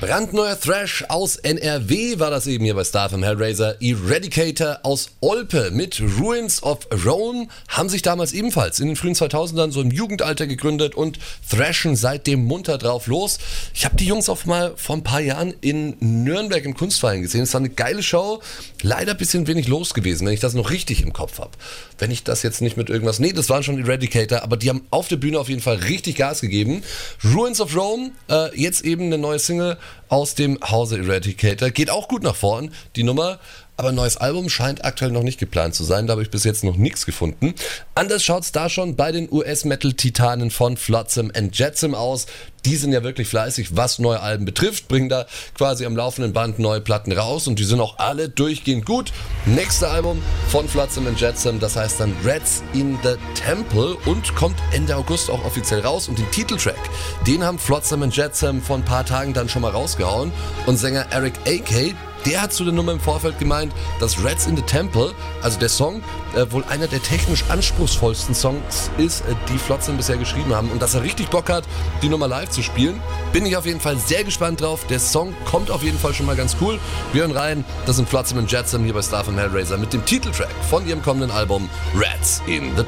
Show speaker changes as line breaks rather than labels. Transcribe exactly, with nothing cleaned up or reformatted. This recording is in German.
Brandneuer Thrash aus N R W war das eben hier bei Star F M Hellraiser. Eradicator aus Olpe mit Ruins of Rome haben sich damals ebenfalls in den frühen zweitausendern so im Jugendalter gegründet und thrashen seitdem munter drauf los. Ich habe die Jungs auch mal vor ein paar Jahren in Nürnberg im Kunstverein gesehen. Es war eine geile Show, leider ein bisschen wenig los gewesen, wenn ich das noch richtig im Kopf habe. Wenn ich das jetzt nicht mit irgendwas... Nee, das waren schon Eradicator, aber die haben auf der Bühne auf jeden Fall richtig Gas gegeben. Ruins of Rome, äh, jetzt eben eine neue Single aus dem Hause Eradicator. Geht auch gut nach vorn, die Nummer. Aber ein neues Album scheint aktuell noch nicht geplant zu sein. Da habe ich bis jetzt noch nichts gefunden. Anders schaut es da schon bei den U S-Metal-Titanen von Flotsam and Jetsam aus. Die sind ja wirklich fleißig, was neue Alben betrifft. Bringen da quasi am laufenden Band neue Platten raus. Und die sind auch alle durchgehend gut. Nächste Album von Flotsam and Jetsam, das heißt dann Rats in the Temple. Und kommt Ende August auch offiziell raus. Und den Titeltrack, den haben Flotsam and Jetsam vor ein paar Tagen dann schon mal rausgehauen. Und Sänger Eric A K, der hat zu der Nummer im Vorfeld gemeint, dass Rats in the Temple, also der Song, äh, wohl einer der technisch anspruchsvollsten Songs ist, äh, die Flotsam bisher geschrieben haben. Und dass er richtig Bock hat, die Nummer live zu spielen. Bin ich auf jeden Fall sehr gespannt drauf. Der Song kommt auf jeden Fall schon mal ganz cool. Wir hören rein, das sind Flotsam and Jetsam hier bei Star F M Hellraiser mit dem Titeltrack von ihrem kommenden Album Rats in the